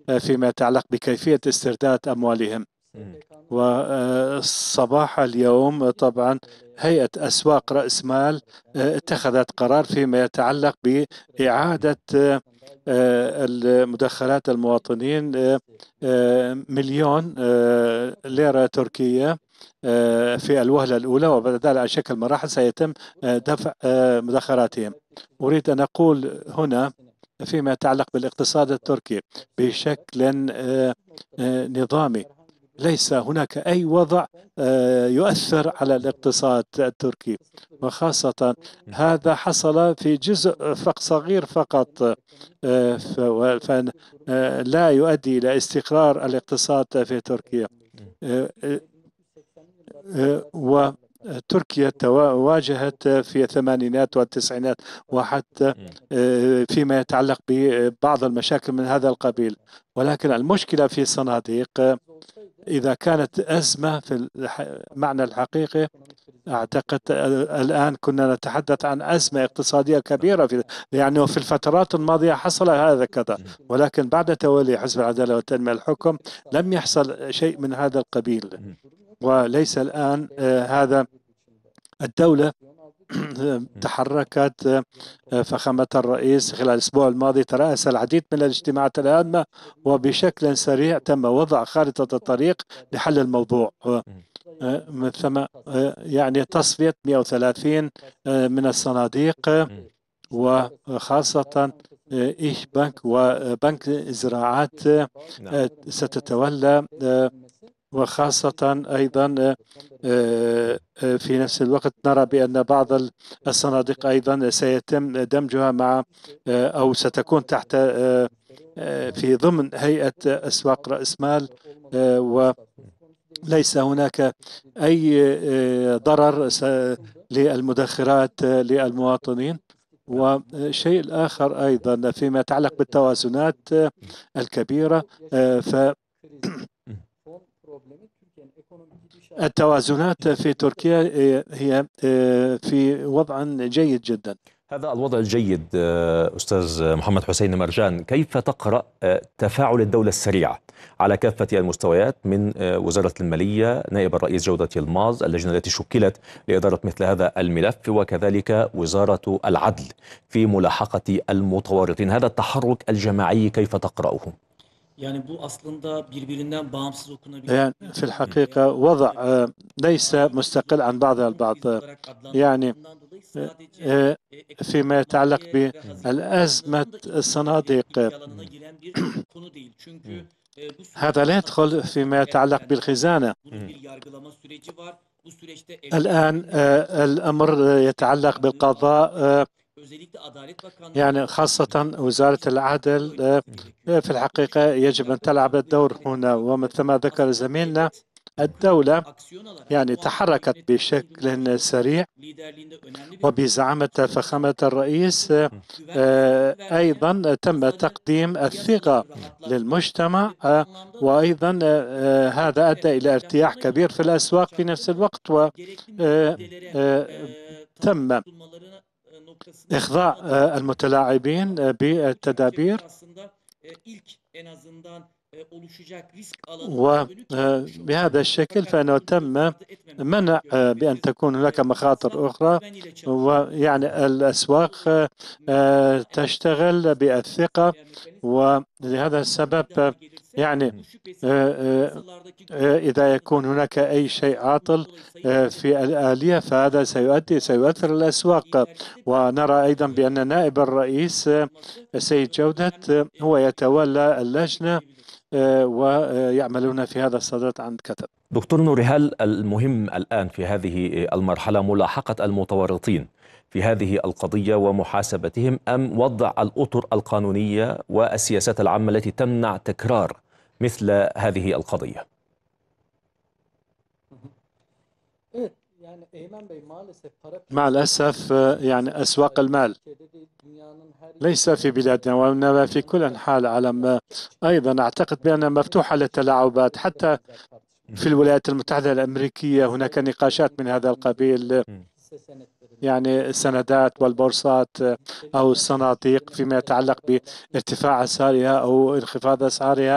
فيما يتعلق بكيفية استرداد أموالهم. وصباح اليوم طبعا هيئة أسواق رأس مال اتخذت قرار فيما يتعلق بإعادة المدخرات المواطنين 1,000,000 ليرة تركية في الوهلة الأولى، وبعد ذلك على شكل مراحل سيتم دفع مدخراتهم. أريد أن أقول هنا فيما يتعلق بالاقتصاد التركي بشكل نظامي، ليس هناك أي وضع يؤثر على الاقتصاد التركي، وخاصة هذا حصل في جزء صغير فقط، فلا يؤدي إلى استقرار الاقتصاد في تركيا. وتركيا واجهت في الثمانينات والتسعينات وحتى فيما يتعلق ببعض المشاكل من هذا القبيل، ولكن المشكلة في الصناديق إذا كانت أزمة في المعنى الحقيقي، أعتقد الآن كنا نتحدث عن أزمة اقتصادية كبيرة يعني في الفترات الماضية حصل هذا كذا، ولكن بعد تولي حزب العدالة والتنمية الحكم لم يحصل شيء من هذا القبيل. وليس الآن هذا الدولة تحركت. فخامة الرئيس خلال الأسبوع الماضي ترأس العديد من الاجتماعات الهامة، وبشكل سريع تم وضع خارطة الطريق لحل الموضوع. ثم يعني تصفية 130 من الصناديق، وخاصة إيش بنك وبنك زراعات ستتولى، وخاصة أيضا في نفس الوقت نرى بأن بعض الصناديق أيضا سيتم دمجها مع أو ستكون تحت في ضمن هيئة أسواق رأس مال، وليس هناك أي ضرر للمدخرات للمواطنين. والشيء الآخر أيضا فيما يتعلق بالتوازنات الكبيرة، التوازنات في تركيا هي في وضع جيد جدا. هذا الوضع الجيد أستاذ محمد حسين مرجان، كيف تقرأ تفاعل الدولة السريع على كافة المستويات من وزارة المالية، نائب الرئيس جودة يلماظ، اللجنة التي شكلت لإدارة مثل هذا الملف، وكذلك وزارة العدل في ملاحقة المتورطين؟ هذا التحرك الجماعي كيف تقرأه؟ يعني في الحقيقة وضع ليس مستقل عن بعضها البعض. يعني فيما يتعلق بالأزمة الصناديق، هذا لا يدخل فيما يتعلق بالخزانة. الآن الأمر يتعلق بالقضاء، يعني خاصة وزارة العدل في الحقيقة يجب أن تلعب الدور هنا. ومثل ما ذكر زميلنا، الدولة يعني تحركت بشكل سريع وبزعامة فخامة الرئيس. أيضا تم تقديم الثقة للمجتمع، وأيضا هذا أدى إلى ارتياح كبير في الأسواق في نفس الوقت، وتم إخضاع المتلاعبين بالتدابير. وبهذا الشكل فإنه تم منع بأن تكون هناك مخاطر أخرى، ويعني الأسواق تشتغل بالثقة. ولهذا السبب يعني إذا يكون هناك أي شيء عاطل في الآلية فهذا سيؤثر الأسواق. ونرى أيضا بأن نائب الرئيس السيد جودة هو يتولى اللجنة، ويعملون في هذا الصدد عن كثب. دكتور نوري، هل المهم الآن في هذه المرحلة ملاحقة المتورطين في هذه القضية ومحاسبتهم، أم وضع الأطر القانونية والسياسات العامة التي تمنع تكرار مثل هذه القضية؟ مع الأسف يعني أسواق المال ليس في بلادنا وإنما في كل أنحاء العالم. أيضا أعتقد بأنها مفتوحة للتلاعبات. حتى في الولايات المتحدة الأمريكية هناك نقاشات من هذا القبيل، يعني السندات والبورصات أو الصناديق فيما يتعلق بارتفاع أسعارها أو انخفاض أسعارها.